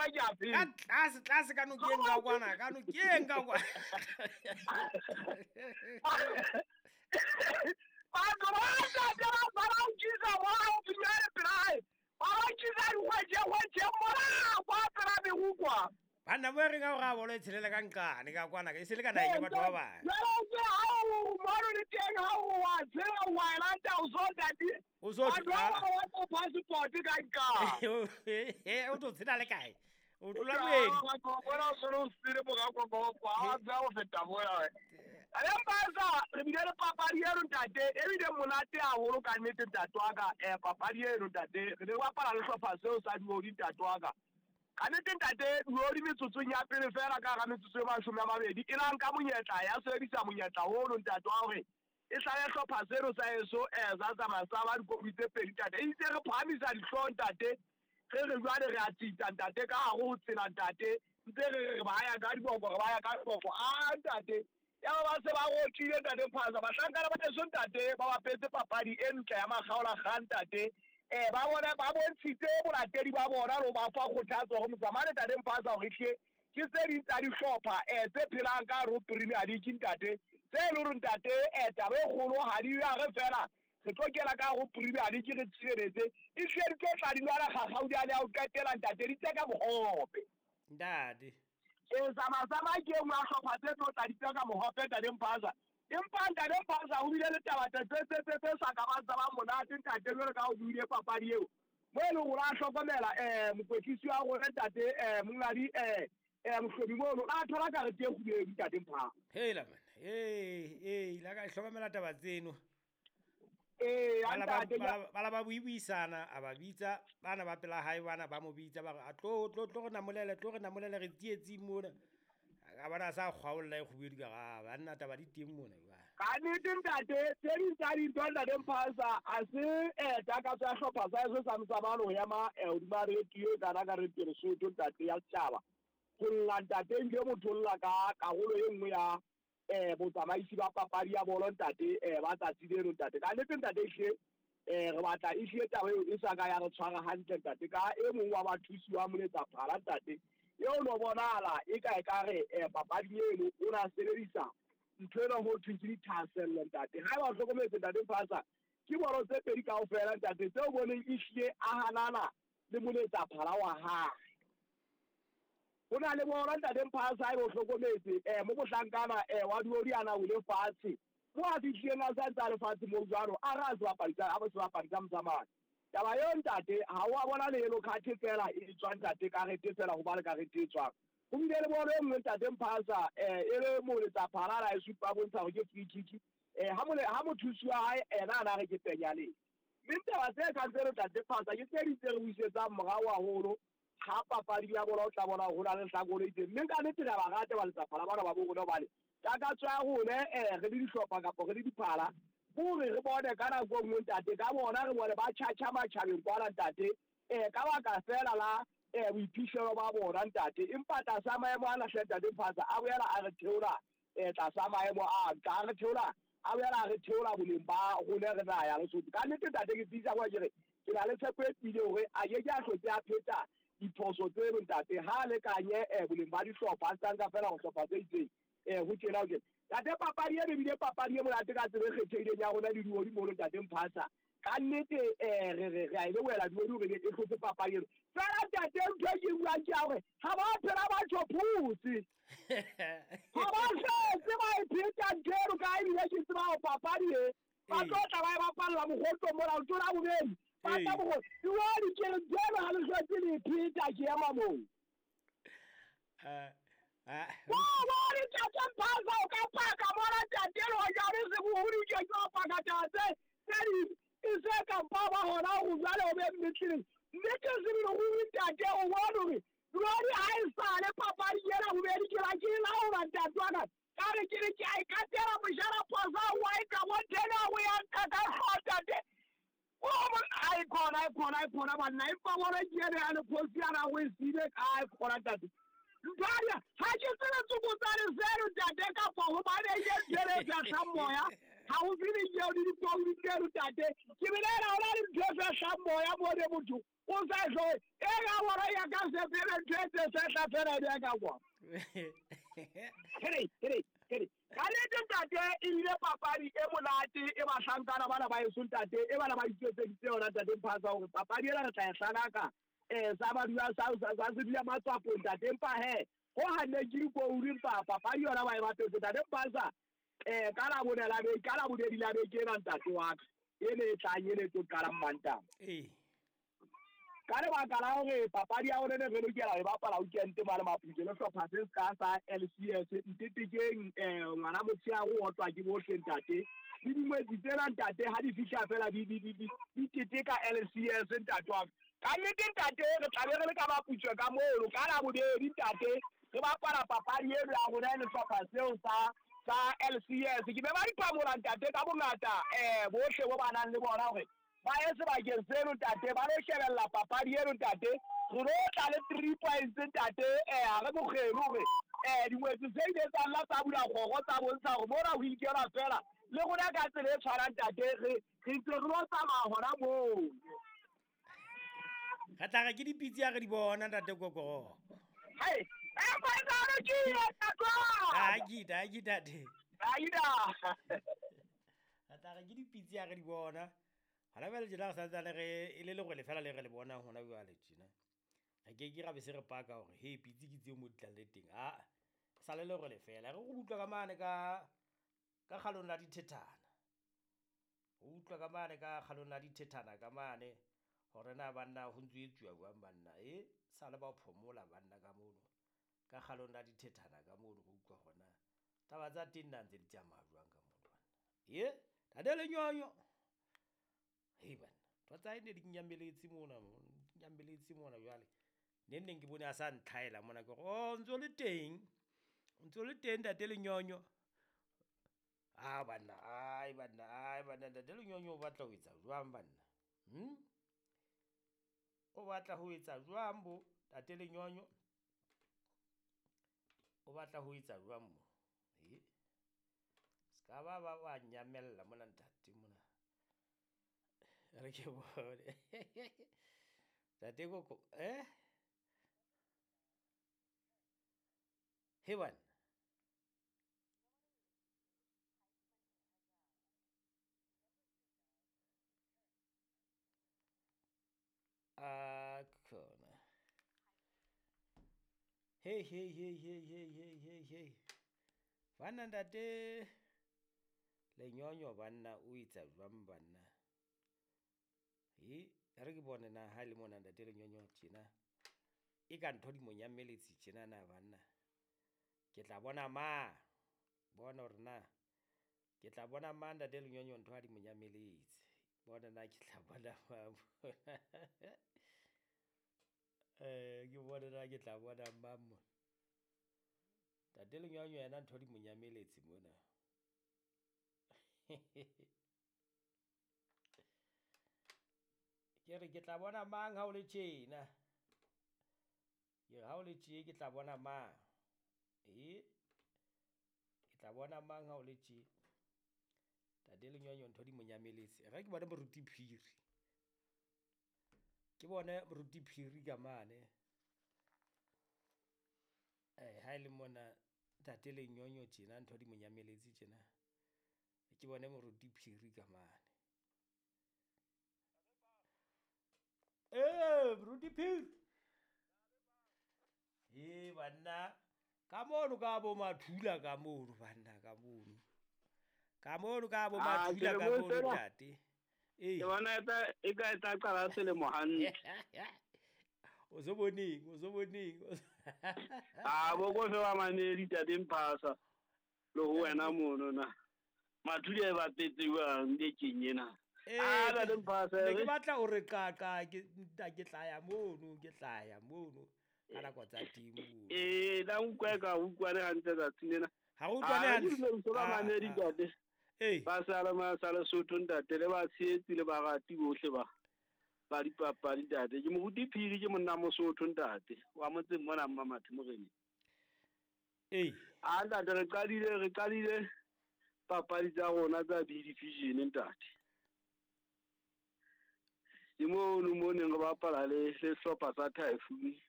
jape ka tlase ka nokeng ka kwana ka nokeng ka kwana batho ba ntate ba utswisa morao pinyane pelae ba utswisa dikgwetše morao ba pela megukwa banna mo e reng a go ga bolo e tshelela ka nqane ka kwana e se le ka nae batho ba bang jaloke ga o mono le teng ga o wa tshela wa elanta o so tate o so batho ba ba watsa passport ka nka o tlo tshela le kae o tlola moedi bona o sone o sele mogakokoko a tsaya go feta mola aleng basa re bile le papadi eno ntate ebile monate haholo ka nnete ntate wa ka papadi eno ntate re ne bapala le hlopha seo sa diodi ntate wa ka ka nnete ntate diodi metsotsong ya pele fela ka ga metsotso e 20 e nang ka monyetla ya sebedisa monyetla ono ntate wa gore e tlale hlopha seno sa eso za tsamaya sa ba dikopi tse pedi ntate e itse re phamisa dihlong ntate ge re jwale re a tsita ntate ka ga go tsela ntate ntse re baya ka diboko re baya ka diboko a ntate ya ba se ba go tshile ntate phasa ba hlankana ba eso ntate ba bapetse papadi e ntle ya magaola ga ntate ba bona ba bontshitse bolatedi ba bona lo ba fa kgothatso go motsamane ntate phasa go hle ke tse di tsa dihlopha tse phelang ka ro Premier League ntate tse le re ntate tabe kgolo ha di ya ge fela re tlo kela ka go Premier League re tshireletse e hle di tlo tla di lwana gagaudi a le a o qetela ntate di tseka bogope ntate sama ke engwe a hlopha tse tlo tla di tseka mogope ntate mphaza empa ntate mphaza o bile le tabata tse sa ka ba tsa ba monate ntate le ka o buile papadi eo mo e leng gore a hlokomela mokwetlisi wa gore ntate mongadi mohlodi mono a thola karete e kgubedu ntate mphaza hela man la ka hlokomela taba tseno bala ba buisana a ba bitsa bana ba pela hae bana ba mo bitsa ba a tlo go namolele re tsietsing mona ga bana sa kgwaolla e khubedu ka ga banna taba di teng mona ka nnete ntate tse di tsa dintho ntate mphasa a se taka sa hlopha sa eso sa motsamano go ema hodima retio kana ka retio Lesotho ntate ya setšhaba go lla ntate ntle motho lla ka kagolo e nngwe ya botsamaisi ba papadi ya bolo ntate ba tsatsi leno ntate ka nnete ntate ehle re batla ehle taba eo e sa ka ya re tshwara hantle ntate ka e mongwe wa bathusi wa moletsa phala ntate eo no bonala e ka re papadi eno o na sebedisa ntho ena ho thwe ke dithaselle ntate ha ba hlokometse ntate phasa ke bolo tse pedi kaofela ntate tseo boneng ehlile a hanana le moletsa phala wa hae go na le bona ntate mphasa e bo hlokometse mo bohlankana wa diodi ana o le fatshe mo a fihleng a sa tsa le fatshe mo jwalo a ra se bapadisa motsamane taba yo ntate ha wa bona le yellow card fela e tswa ntate karete fela go ba le karete e tswang go bile le bolo e nngwe ntate mphasa e le moletsa phalala e supa bontsha go ke free kick ha mothusi wa hae ena ana re ke penyane mme taba tse ka tsere ntate phasa ke tse di tsere o isetsa morao haholo ha papadi ya bona o tla bona go na le hlakolo itseng mme ka nnete ba rate ba letsa phala bana ba bo gona bale ka tswa gone re le dihlopha kapo re le diphala gore re bone ka nako nngwe ntate ka bona re bone ba tšhatšha matšhabeng kwana ntate ka baka fela la boiphihlelo ba bona ntate empa tlasa maemo a lahle ntate phasa a boela a re theola tlasa maemo a ka re theola a boela a re theola boleng ba gone re naya Lesotho ka nnete ntate ke tsisa kwa kere ke na le tshepo e pile gore a ke a hlotse a pheta diphoso tseno ntate ha le kanye boleng ba dihlopha a tsanka fela go hlopha tse itseng go tjena o tjena ntate papadi e bile papadi e monate ka tsebe kgethehileng ya rona le diodi mono ntate mphasa ka nnete re a ile wela diodi gore e hlotse papadi eno fela ntate ntho e ke buang ke ya gore ga ba phela ba tšhophutse ga ba hletse ba ipheta ntero ka ebile ke tseba go papadi e ba tlo tla ba e bapalela mogotlo mona o tona bobedi bata bogo diodi kere tseno ga le hletse le ipheta ke ema moo Wari tata mpasa ukapaka mwana tatelo wajarisi kuhuri uchekiwa paka tate Seri iseka mpaba hona uzale ube mitili Miti zimi nuhuri tate uwanuri Nwari haisane papari jera uberi kila ula tatuana Kari kiri kia ikatera mshara posa uwaika Wotena uya kata tate Aikona Wana ipa wana jere ane posi ana wiside Aikona tate Ntanya, ha ke tsena tsukutsane zero ntate ka go ba ne ye jere ya samoya ha o tsebe ke di dipou ke rutate ke bilela o la le ntse sa moya mo le motho o sa hlo e ga bona ya ka se fela ntse se tla fela ya ka bona kere ka le ntate e ile papadi e monate e ba hlankana bana ba eso ntate e bana ba itsetseditse yona tate Mphatsa hore papadi ela re tla e hlanaka sa ba dula sa se dula matswapo ntate empa he ho hanne ke dikouri empa papadi yona ba e batetse tate Mphatsa ka la bonela be ka la bodedi la be ke na ntate wa ka ene e tla nyele tso kala mmantang ka le ba kala hore papadi ya hore ne re lokela e bapala weekend mane maputse le hlopha se ska sa LCS ntetekeng ngwana motshia go otlwa ke bohle ntate di dingwe di tsena ntate ha di fihla fela di teteka LCS ntate wa ka nnete ntate re tla be re le ka maputse ka mono ka la bodedi ntate re bapala papadi e ya rona le hlopha seo sa LCS ke be ba dipamola ntate ka bongata bohle bo banang le bona hore ba ye sebakeng seno ntate ba lo shebella papadi eno ntate re lo tla le 3 points ntate ha re bogelo hore dingwetsi tse di etsang la tsa bula kgogo tsa bontsha gore mona ho ikela fela le gona ka tsela e tshwarang ntate re ntse re lo tsamaya gona moo ga tlaga ke dipitsi ya re di bona ntate Kokoro hai maizano ke ya tatwa aki tate aida ga tlaga ke dipitsi ya re di bona hana bele jela sa tsane re ile le go le fela le re le bona hona bua le tsina ga ke gabe se re paka hore he pitsi ke tseo mo ditla le teng sa le go le fela re go utlwa ka mane ka kgalong la dithethana go utlwa ka mane ka kgalong la dithethana ka mane hore na banna ho ntse etsuwa buang banna sa le ba phomola banna ka mono ka kgalong la dithethana ka mono go utlwa gona taba tsa teng nna ntse di tsamaya buang ka mono tade le nyonyo banna twatsa ene di nyambeletse mona jwale neng ke bone a sa ntlhaela mona ke ntse le teng tate le nyonyo banna tate le nyonyo o batla ho etsa jwang banna o batla ho etsa jwang bo tate le nyonyo o batla ho etsa jwang mo ska ba nyamella mona ntate mona re ke bone tate Koko he bana khona hey bana ntate lenyonyo banna o itsa jwang banna re ke bone na ha le mona ntate lenyonyo tjena e ka ntho di monyameletsi tjena na banna ke tla bona bona hore na ke tla bona ntate lenyonyo ntho ha di monyameletsi bona na ke tla bona ke bona na ke tla bona mamma tate lenyonyo yena ntho di monyameletsi mona ke re ke tla bona mang ha o le tjena ha o le tje ke tla bona mang ke tla bona mang ha o le tje tate lenyonyo ntho di monyameletsi re ke bone moruti phiri ke bone moruti phiri ka mane ha ile mona tate lenyonyo tjena ntho di monyameletsi tjena ke bone moruti phiri ka mane moruti phiri banna ka mono ka bo mathula ka mono banna ka mono ka bo mathula ka mono tate ke bona e ka etsa qala selemo hantle o so boneng bo go fe ba manedi tate Mphatsa lo ho wena mono na mathula e ba petsewa nde kenyena tate Mphatsa ke batla o re ka ke tla ya mono ka nako tsa timo la utlwa ka utlwa le hantle ka tsinena ha go utlwane hantle ba manedi tate ba sala Lesotho ntate le ba tshetsi le ba gati bohle ba dipapadi tate ke mo ruti phiri ke monna Mosotho ntate wa motseng mona Mmamathe Moreni ntate re qadile papadi tsa rona tsa B-Division ntate. Ke mono mo neng re bapala le sehlopha sa Typhoon